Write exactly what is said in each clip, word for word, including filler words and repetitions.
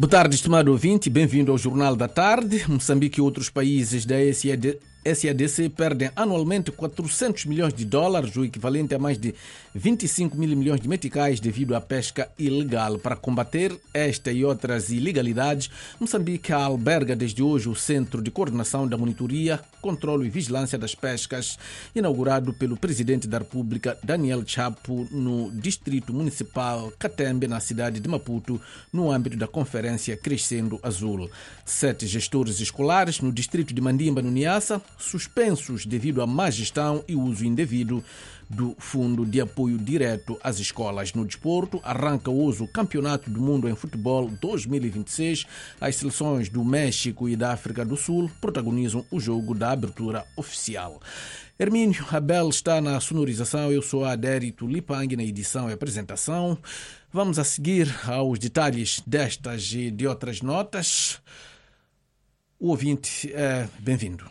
Boa tarde, estimado ouvinte, bem-vindo ao Jornal da Tarde. Moçambique e outros países da S A D, S A D C perdem anualmente quatrocentos milhões de dólares, o equivalente a mais de vinte e cinco mil milhões de meticais, devido à pesca ilegal. Para combater esta e outras ilegalidades, Moçambique alberga desde hoje o Centro de Coordenação da Monitoria, Controlo e Vigilância das Pescas, inaugurado pelo Presidente da República, Daniel Chapo, no Distrito Municipal Catembe, na cidade de Maputo, no âmbito da Conferência Crescendo Azul. Sete gestores escolares no distrito de Mandimba, no Niassa, suspensos devido à má gestão e uso indevido do Fundo de Apoio Direto às Escolas. No desporto, arranca hoje o Campeonato do Mundo em Futebol dois mil e vinte e seis. As seleções do México e da África do Sul protagonizam o jogo da abertura oficial. Hermínio Abel está na sonorização, eu sou Adérito Lipang na edição e apresentação. Vamos a seguir aos detalhes destas e de outras notas. O ouvinte é bem-vindo.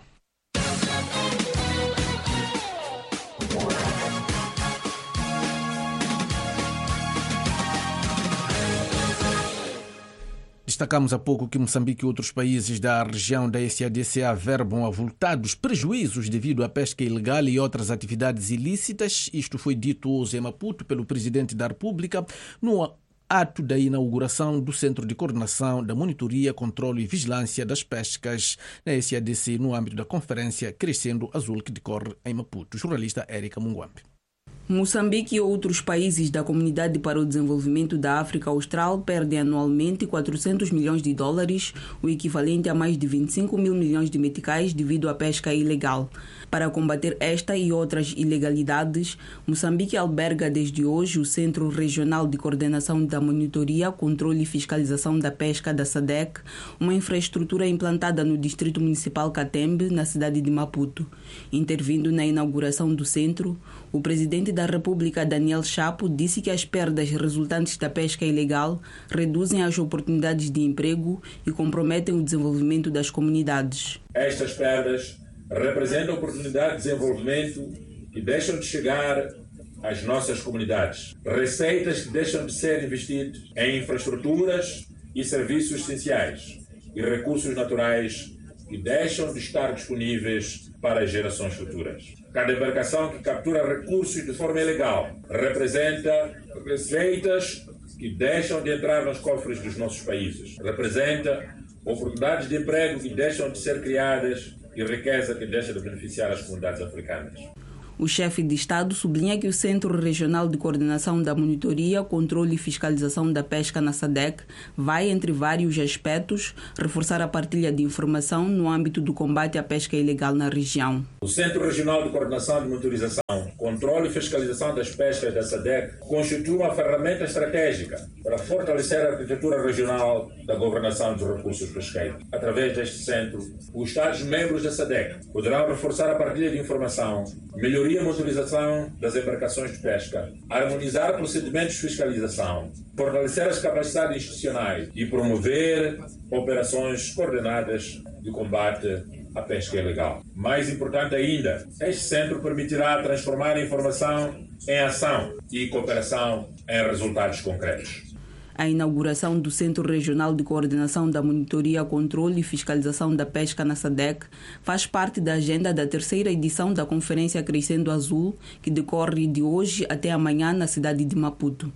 Destacamos há pouco que Moçambique e outros países da região da S A D C averbam avultados prejuízos devido à pesca ilegal e outras atividades ilícitas. Isto foi dito hoje em Maputo pelo Presidente da República no ato da inauguração do Centro de Coordenação da Monitoria, Controlo e Vigilância das Pescas na S A D C no âmbito da Conferência Crescendo Azul que decorre em Maputo. Jornalista Érica Munguambe. Moçambique e outros países da Comunidade para o Desenvolvimento da África Austral perdem anualmente quatrocentos milhões de dólares, o equivalente a mais de vinte e cinco mil milhões de meticais, devido à pesca ilegal. Para combater esta e outras ilegalidades, Moçambique alberga desde hoje o Centro Regional de Coordenação da Monitoria, Controle e Fiscalização da Pesca da SADC, uma infraestrutura implantada no Distrito Municipal Catembe, na cidade de Maputo. Intervindo na inauguração do centro, o Presidente da República, Daniel Chapo, disse que as perdas resultantes da pesca ilegal reduzem as oportunidades de emprego e comprometem o desenvolvimento das comunidades. Estas perdas representam oportunidades de desenvolvimento que deixam de chegar às nossas comunidades. Receitas que deixam de ser investidas em infraestruturas e serviços essenciais e recursos naturais que deixam de estar disponíveis para as gerações futuras. Cada embarcação que captura recursos de forma ilegal representa receitas que deixam de entrar nos cofres dos nossos países. Representa oportunidades de emprego que deixam de ser criadas e riqueza que deixa de beneficiar as comunidades africanas. O chefe de Estado sublinha que o Centro Regional de Coordenação da Monitoria, Controle e Fiscalização da Pesca na SADC vai, entre vários aspectos, reforçar a partilha de informação no âmbito do combate à pesca ilegal na região. O Centro Regional de Coordenação de Monitorização, Controle e Fiscalização das Pescas da SADC constitui uma ferramenta estratégica para fortalecer a arquitetura regional da governação dos recursos pesqueiros. Através deste centro, os Estados-membros da SADC poderão reforçar a partilha de informação, melhoria a motorização das embarcações de pesca, harmonizar procedimentos de fiscalização, fortalecer as capacidades institucionais e promover operações coordenadas de combate à pesca ilegal. Mais importante ainda, este centro permitirá transformar a informação em ação e cooperação em resultados concretos. A inauguração do Centro Regional de Coordenação da Monitoria, Controle e Fiscalização da Pesca na SADC faz parte da agenda da terceira edição da Conferência Crescendo Azul, que decorre de hoje até amanhã na cidade de Maputo.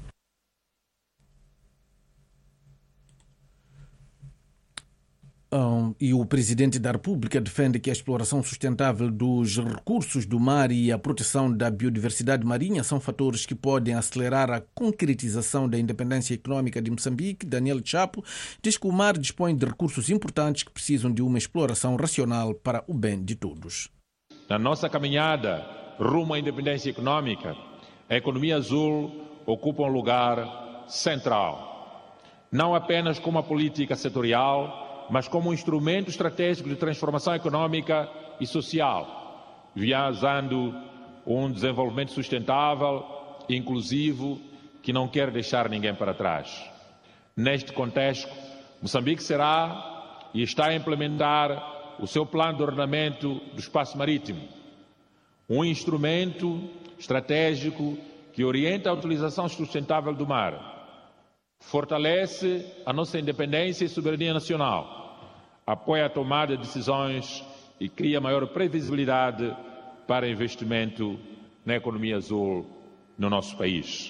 Um, e o Presidente da República defende que a exploração sustentável dos recursos do mar e a proteção da biodiversidade marinha são fatores que podem acelerar a concretização da independência econômica de Moçambique. Daniel Chapo diz que o mar dispõe de recursos importantes que precisam de uma exploração racional para o bem de todos. Na nossa caminhada rumo à independência econômica, a economia azul ocupa um lugar central, não apenas como uma política setorial, mas como um instrumento estratégico de transformação econômica e social, visando um desenvolvimento sustentável, inclusivo, que não quer deixar ninguém para trás. Neste contexto, Moçambique será e está a implementar o seu plano de ordenamento do espaço marítimo, um instrumento estratégico que orienta a utilização sustentável do mar, fortalece a nossa independência e soberania nacional, apoia a tomada de decisões e cria maior previsibilidade para investimento na economia azul no nosso país.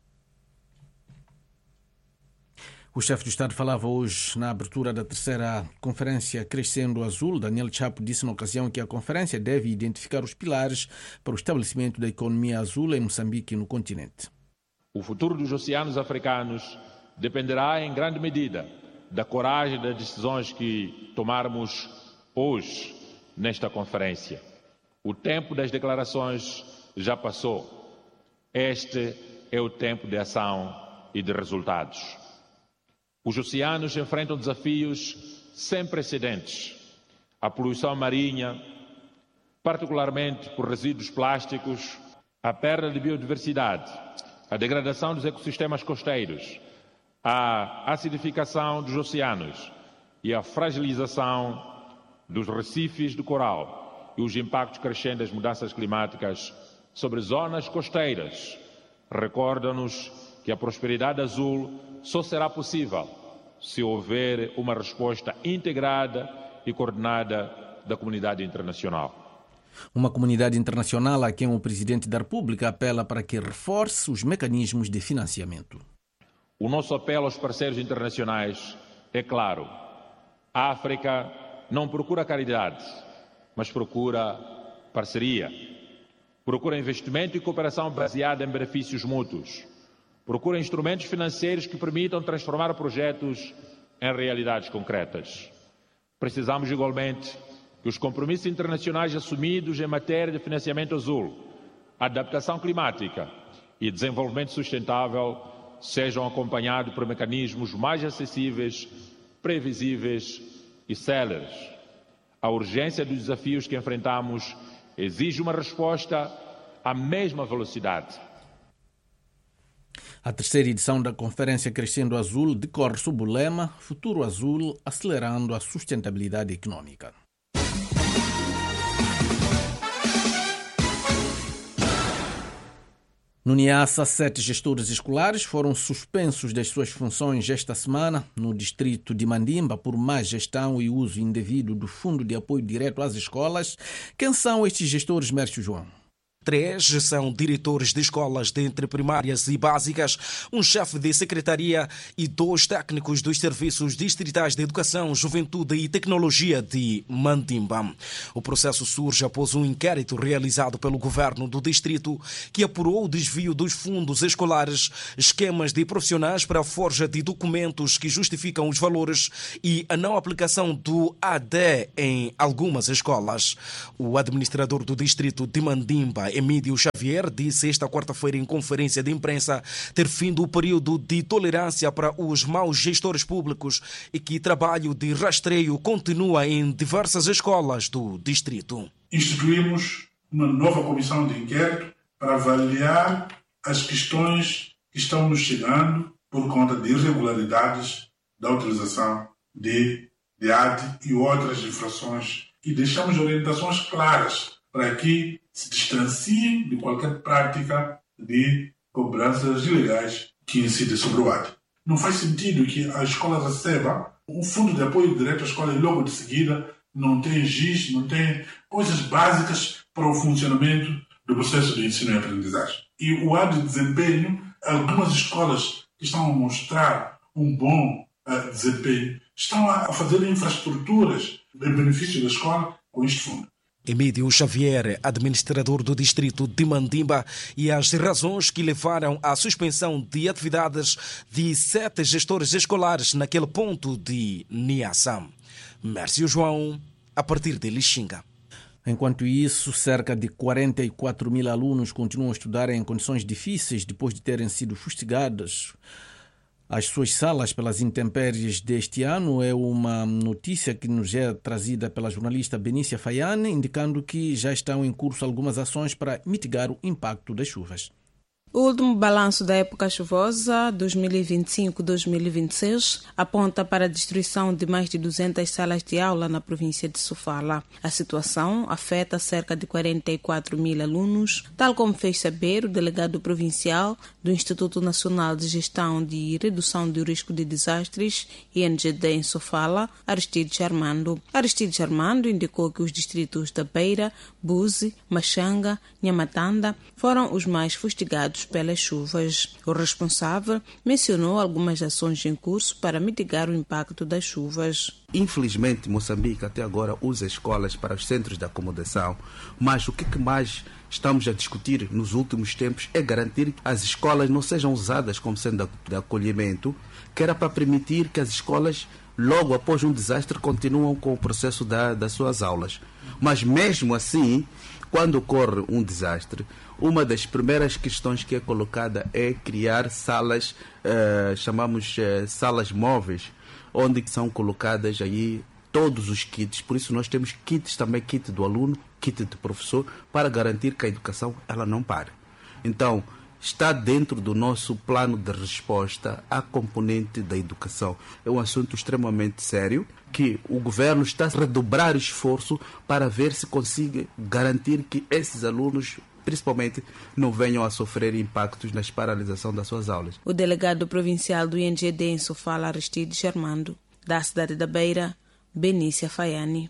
O chefe do Estado falava hoje na abertura da terceira conferência Crescendo Azul. Daniel Chapo disse na ocasião que a conferência deve identificar os pilares para o estabelecimento da economia azul em Moçambique e no continente. O futuro dos oceanos africanos dependerá em grande medida da coragem das decisões que tomarmos hoje nesta conferência. O tempo das declarações já passou. Este é o tempo de ação e de resultados. Os oceanos enfrentam desafios sem precedentes. A poluição marinha, particularmente por resíduos plásticos, a perda de biodiversidade, a degradação dos ecossistemas costeiros, a acidificação dos oceanos e a fragilização dos recifes de coral e os impactos crescentes das mudanças climáticas sobre zonas costeiras recordam-nos que a prosperidade azul só será possível se houver uma resposta integrada e coordenada da comunidade internacional. Uma comunidade internacional a quem o Presidente da República apela para que reforce os mecanismos de financiamento. O nosso apelo aos parceiros internacionais é claro. A África não procura caridade, mas procura parceria. Procura investimento e cooperação baseada em benefícios mútuos. Procura instrumentos financeiros que permitam transformar projetos em realidades concretas. Precisamos, igualmente, que os compromissos internacionais assumidos em matéria de financiamento azul, adaptação climática e desenvolvimento sustentável sejam acompanhados por mecanismos mais acessíveis, previsíveis e céleres. A urgência dos desafios que enfrentamos exige uma resposta à mesma velocidade. A terceira edição da Conferência Crescendo Azul decorre sob o lema Futuro Azul, acelerando a sustentabilidade econômica. No Niassa, sete gestores escolares foram suspensos das suas funções esta semana no distrito de Mandimba por má gestão e uso indevido do Fundo de Apoio Direto às Escolas. Quem são estes gestores, Mércio João? Três são diretores de escolas de entre primárias e básicas, um chefe de secretaria e dois técnicos dos serviços distritais de educação, juventude e tecnologia de Mandimba. O processo surge após um inquérito realizado pelo governo do distrito que apurou o desvio dos fundos escolares, esquemas de profissionais para a forja de documentos que justificam os valores e a não aplicação do A D em algumas escolas. O administrador do distrito de Mandimba, Emídio Xavier, disse esta quarta-feira em conferência de imprensa ter findo o período de tolerância para os maus gestores públicos e que trabalho de rastreio continua em diversas escolas do distrito. Instituímos uma nova comissão de inquérito para avaliar as questões que estão nos chegando por conta de irregularidades da utilização de, de A D e outras infrações e deixamos orientações claras para que se distanciem de qualquer prática de cobranças ilegais que incidem sobre o A D. Não faz sentido que a escola receba um fundo de apoio direto à escola e logo de seguida não tem giz, não tem coisas básicas para o funcionamento do processo de ensino e aprendizagem. E o A D de desempenho, algumas escolas que estão a mostrar um bom uh, desempenho, estão a fazer infraestruturas em benefício da escola com este fundo. Emídio Xavier, administrador do distrito de Mandimba, e as razões que levaram à suspensão de atividades de sete gestores escolares naquele ponto de Niassa. Mércio João, a partir de Lixinga. Enquanto isso, cerca de quarenta e quatro mil alunos continuam a estudar em condições difíceis depois de terem sido fustigados as suas salas pelas intempéries deste ano. É uma notícia que nos é trazida pela jornalista Benícia Faiane, indicando que já estão em curso algumas ações para mitigar o impacto das chuvas. O último balanço da época chuvosa dois mil e vinte e cinco a dois mil e vinte e seis aponta para a destruição de mais de duzentas salas de aula na província de Sofala. A situação afeta cerca de quarenta e quatro mil alunos, tal como fez saber o delegado provincial do Instituto Nacional de Gestão de Redução do Risco de Desastres, I N G D, em Sofala, Aristides Armando. Aristides Armando indicou que os distritos da Beira, Buzi, Machanga, Nhamatanda foram os mais fustigados pelas chuvas. O responsável mencionou algumas ações em curso para mitigar o impacto das chuvas. Infelizmente, Moçambique até agora usa escolas para os centros de acomodação, mas o que mais estamos a discutir nos últimos tempos é garantir que as escolas não sejam usadas como centro de acolhimento, que era para permitir que as escolas, logo após um desastre, continuam com o processo da, das suas aulas. Mas mesmo assim, quando ocorre um desastre, uma das primeiras questões que é colocada é criar salas, uh, chamamos uh, salas móveis, onde são colocadas aí todos os kits. Por isso nós temos kits também, kit do aluno, kit do professor, para garantir que a educação ela não pare. Então, está dentro do nosso plano de resposta à componente da educação. É um assunto extremamente sério, que o governo está a redobrar esforço para ver se consiga garantir que esses alunos, principalmente, não venham a sofrer impactos na paralisação das suas aulas. O delegado provincial do I N G D em Sofala, Aristides Armando, da cidade da Beira, Benícia Faiani.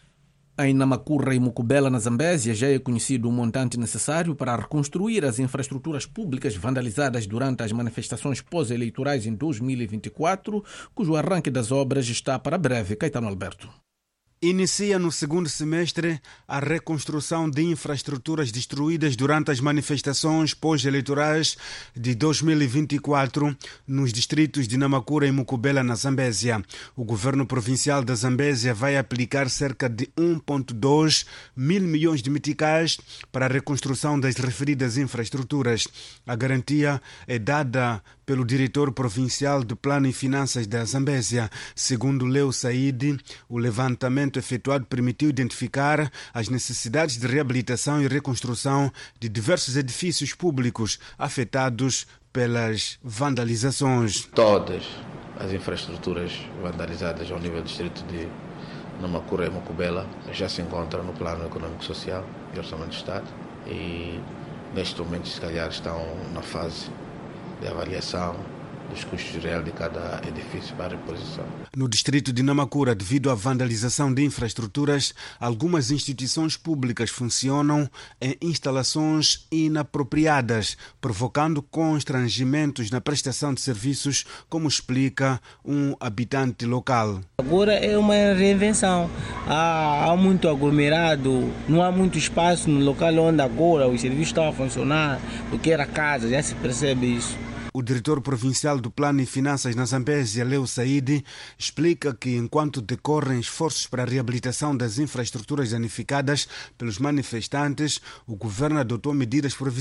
Em Namakura e Mukubela, na Zambésia, já é conhecido o montante necessário para reconstruir as infraestruturas públicas vandalizadas durante as manifestações pós-eleitorais em dois mil e vinte e quatro, cujo arranque das obras está para breve. Caetano Alberto. Inicia no segundo semestre a reconstrução de infraestruturas destruídas durante as manifestações pós-eleitorais de dois mil e vinte e quatro nos distritos de Namakura e Mukubela, na Zambésia. O governo provincial da Zambésia vai aplicar cerca de um vírgula dois mil milhões de meticais para a reconstrução das referidas infraestruturas. A garantia é dada pelo diretor provincial de Plano e Finanças da Zambésia. Segundo Leo Said, o levantamento efetuado permitiu identificar as necessidades de reabilitação e reconstrução de diversos edifícios públicos afetados pelas vandalizações. Todas as infraestruturas vandalizadas ao nível do distrito de Namakura e Mukubela já se encontram no plano econômico, social e orçamento do Estado e neste momento, se calhar, estão na fase de avaliação dos custos reais de cada edifício para a reposição. No distrito de Namakura, devido à vandalização de infraestruturas, algumas instituições públicas funcionam em instalações inapropriadas, provocando constrangimentos na prestação de serviços, como explica um habitante local. Agora é uma reinvenção. Há, há muito aglomerado, não há muito espaço no local onde agora os serviços estão a funcionar, porque era casa, já se percebe isso. O diretor provincial do Plano e Finanças na Zambésia, Leo Said, explica que enquanto decorrem esforços para a reabilitação das infraestruturas danificadas pelos manifestantes, o governo adotou medidas provisórias